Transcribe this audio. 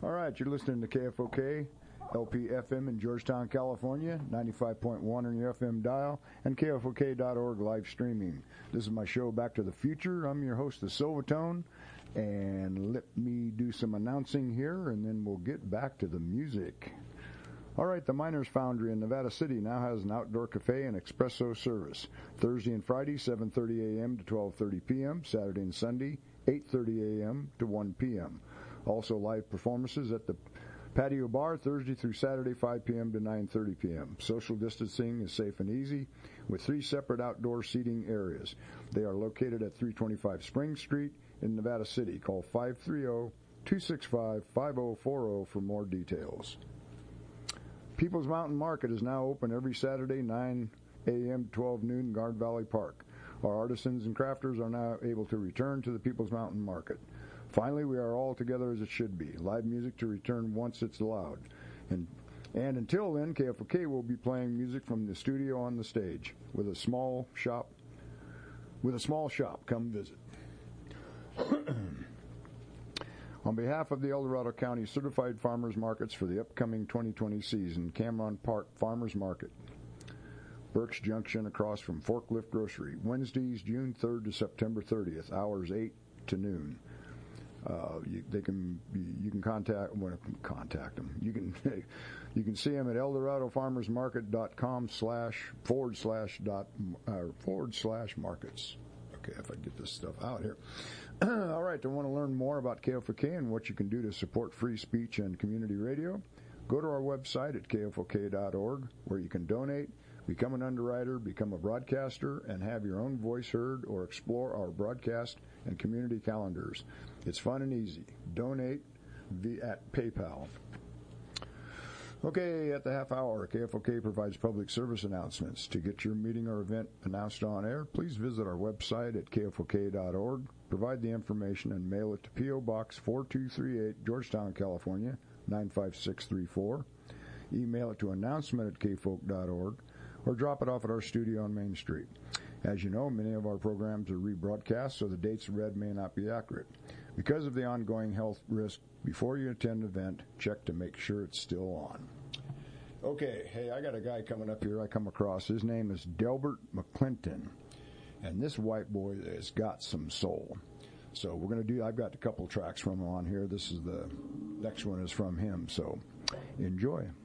All right, you're listening to KFOK, LPFM in Georgetown, California, 95.1 on your FM dial, and KFOK.org live streaming. This is my show, Back to the Future. I'm your host, the Silvertone, and let me do some announcing here, and then we'll get back to the music. All right, the Miners Foundry in Nevada City now has an outdoor cafe and espresso service. Thursday and Friday, 7:30 a.m. to 12:30 p.m., Saturday and Sunday, 8:30 a.m. to 1 p.m. Also live performances at the Patio Bar Thursday through Saturday, 5 p.m. to 9:30 p.m. Social distancing is safe and easy with 3 separate outdoor seating areas. They are located at 325 Spring Street in Nevada City. Call 530-265-5040 for more details. People's Mountain Market is now open every Saturday, 9 a.m. to 12 noon in Guard Valley Park. Our artisans and crafters are now able to return to the People's Mountain Market. Finally, we are all together as it should be. Live music to return once it's allowed. And until then, KFOK will be playing music from the studio on the stage with a small shop. Come visit. On behalf of the El Dorado County Certified Farmers Markets for the upcoming 2020 season, Cameron Park Farmers Market, Burks Junction across from Forklift Grocery, Wednesdays, June 3rd to September 30th, hours 8 to noon. You can contact them. You can see them at eldoradofarmersmarket.com//markets. Okay, if I get this stuff out here. All right, to want to learn more about KFOK and what you can do to support free speech and community radio, go to our website at kfok.org, where you can donate, become an underwriter, become a broadcaster, and have your own voice heard, or explore our broadcast and community calendars. It's fun and easy. Donate at PayPal. Okay, at the half hour, KFOK provides public service announcements. To get your meeting or event announced on air, please visit our website at kfok.org, provide the information, and mail it to P.O. Box 4238, Georgetown, California, 95634. Email it to announcement@kfolk.org, or drop it off at our studio on Main Street. As you know, many of our programs are rebroadcast, so the dates read may not be accurate. Because of the ongoing health risk, before you attend an event, check to make sure it's still on. Okay, hey, I got a guy coming up here I come across. His name is Delbert McClinton, and this white boy has got some soul. So we're going to do, I've got a couple tracks from him on here. The next one is from him, so enjoy.